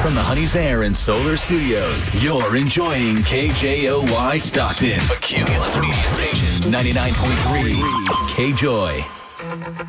From the Honey's Air and Solar Studios, you're enjoying KJOY Stockton, a Cumulus Media Station, 99.3 KJOY.